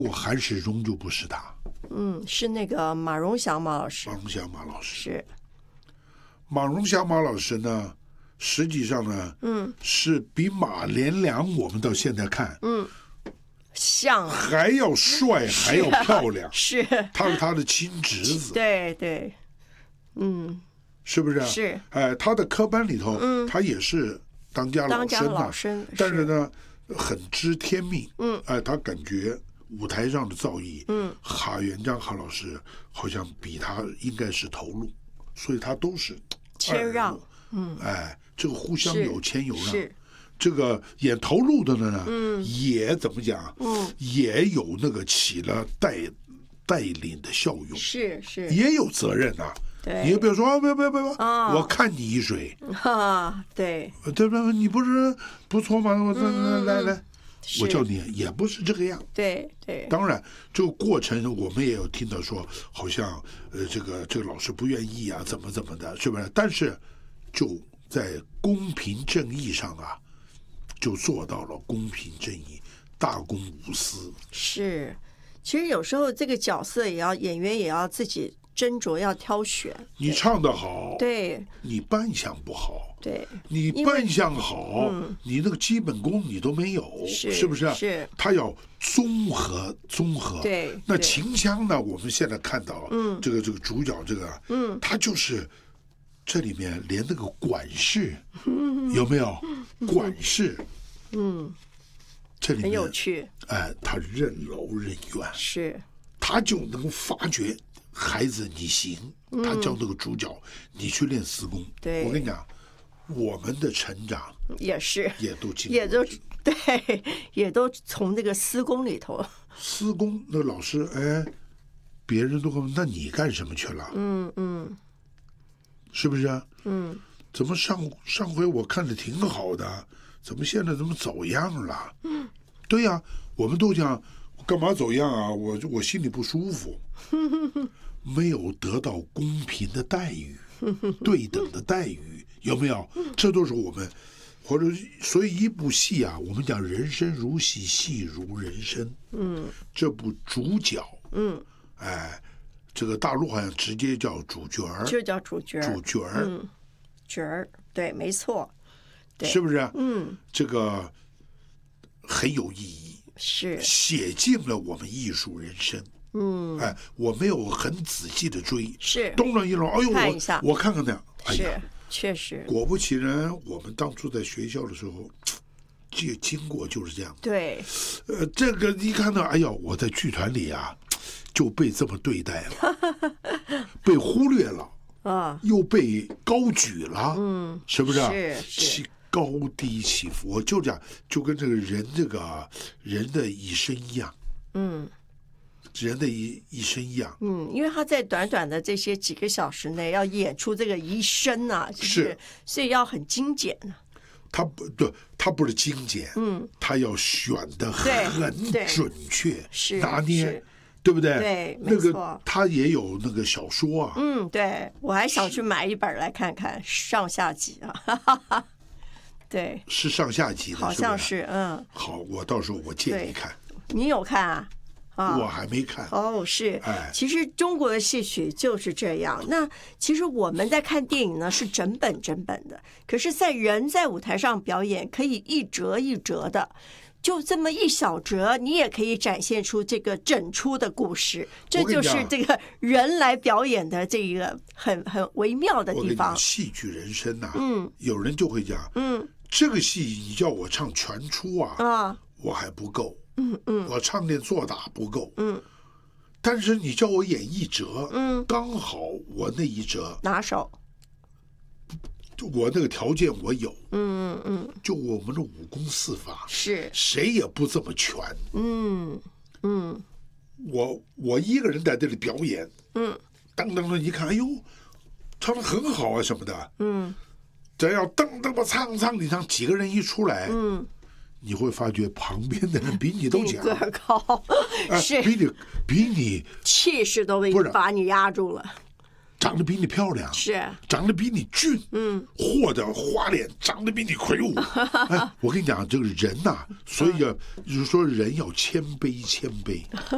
我韩始终就不是他， 是那个马荣祥马老师。 马荣祥马老师是马荣祥马老师呢，实际上呢，是比马连良我们到现在看， 像还要帅，还要漂亮。 是他是他的亲侄子， 对对， 是不是？ 是。 哎，他的科班里头，他也是当家老生啊，但是呢，很知天命。哎，他感觉舞台上的造诣，哈元璋哈老师好像比他应该是头路，所以他都是谦让。 哎，这个互相有谦有让。 是这个演头路的呢，也怎么讲？也有那个起了带领的效用， 是也有责任呐。 对， 你也不要说不要，我看你一水。 对， 对不对？你不是不错吗？我来，我叫你也不是这个样。 对。 当然，这个过程我们也有听到说，好像这个老师不愿意啊，怎么的，是不是？但是就在公平正义上啊，就做到了公平正义，大公无私。 是，其实有时候这个角色演员也要自己斟酌，要挑选。 你唱得好， 对， 你扮相不好， 对， 你扮相好，你那个基本功你都没有，是不是？ 是， 他要综合。 对， 那秦腔呢？我们现在看到，这个主角这个，他就是这里面连那个管事有没有？管事，这里面很有趣。 哎，他任劳任怨， 是， 他就能发觉孩子你行，他教那个主角你去练司功。 对， 我跟你讲，我们的成长也是， 也都经也都对，也都从这个司功里头。 司功那老师，哎，别人都问那你干什么去了？是不是啊？怎么上回我看着挺好的，怎么现在怎么走样了？对呀，我们都讲干嘛走样啊？我心里不舒服，没有得到公平的待遇，对等的待遇，有没有？这都是我们，或者所以一部戏啊，我们讲人生如戏，戏如人生。这部主角，哎，这个大陆好像直接叫主角儿， 就叫主角儿，角儿，对，没错，对， 是不是？这个很有意义， 是写进了我们艺术人生。哎，我没有很仔细的追， 是东了一笼，哎呦， 看一下我看看那样，哎呀， 确实， 果不其然，我们当初在学校的时候，这经过就是这样。 对， 这个一看到，哎呀，我在剧团里啊，就被这么对待了，被忽略了。又被高举了，是不是？ 是高低起伏，我就这样，就跟这个人的一生一样，人的一生一样， 因为他在短短的这些几个小时内要演出这个一生啊，是，所以要很精简啊。 他不是精简，他要选的很准确，拿捏。对不对？ 对， 那个他也有那个小说啊。 对，我还想去买一本来看看上下集啊。对， 是上下集的， 好像是， 好，我到时候我借你看。 你有看啊？ 我还没看。 是。 哎， 其实中国的戏曲就是这样。那其实我们在看电影呢，是整本的，可是人在舞台上表演，可以一折一折的。就这么一小折，你也可以展现出这个整出的故事，这就是这个人来表演的这个很微妙的地方。 戏剧人生呐，有人就会讲，这个戏你叫我唱全出啊，我还不够，我唱点做打不够，但是你叫我演一折，刚好我那一折拿手。 我那个条件我有，就我们的武功四法是谁也不这么全，我一个人在这里表演，噔一看，哎呦，唱得很好啊什么的，只要噔吧唱，你唱几个人一出来，你会发觉旁边的人比你都强， 个儿高，是比你气势都把你压住了。 长得比你漂亮， 是长得比你俊，或者花脸长得比你魁梧。哎，我跟你讲，这个人呐，所以就是说人要谦卑。